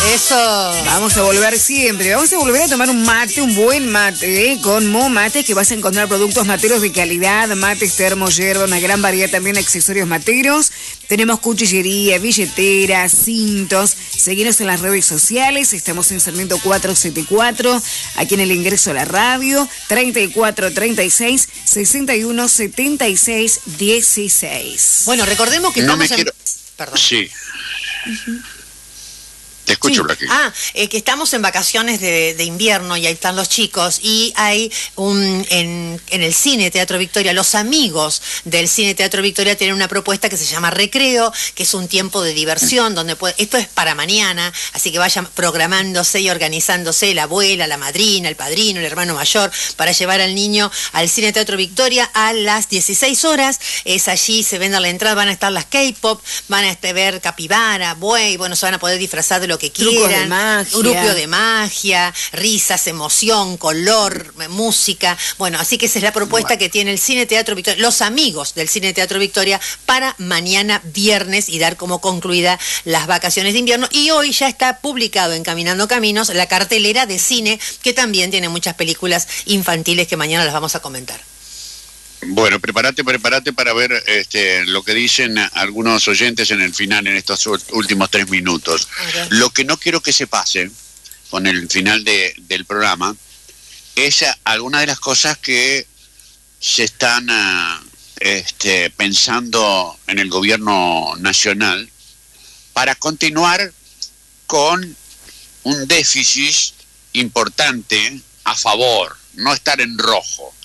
Eso. Vamos a volver siempre. Vamos a volver a tomar un mate, un buen mate, con Mo Mate, que vas a encontrar productos materos de calidad, mates, termos, yerba, una gran variedad también de accesorios materos. Tenemos cuchillería, billeteras, cintos. Seguinos en las redes sociales. Estamos en Sarmiento 474, aquí en el ingreso a la radio, 3436 61 76 16. Bueno, recordemos que No estamos me quiero... Perdón. Sí. Te escucho, Sí. Blaqui. Que estamos en vacaciones de invierno y ahí están los chicos y hay en el Cine Teatro Victoria, los amigos del Cine Teatro Victoria tienen una propuesta que se llama Recreo, que es un tiempo de diversión donde esto es para mañana, así que vayan programándose y organizándose la abuela, la madrina, el padrino, el hermano mayor para llevar al niño al Cine Teatro Victoria a las 16 horas. Es allí, se vende la entrada, van a estar las K-pop, van a ver capibara, buey, bueno, se van a poder disfrazar de lo que quieran, grupo de magia, risas, emoción, color, música. Bueno, así que esa es la propuesta que tiene el Cine Teatro Victoria, los amigos del Cine Teatro Victoria para mañana viernes y dar como concluida las vacaciones de invierno. Y hoy ya está publicado en Caminando Caminos la cartelera de cine, que también tiene muchas películas infantiles que mañana las vamos a comentar. Bueno, prepárate para ver lo que dicen algunos oyentes en el final, en estos últimos 3 minutos. Lo que no quiero que se pase con el final del programa es alguna de las cosas que se están pensando en el gobierno nacional para continuar con un déficit importante a favor, no estar en rojo.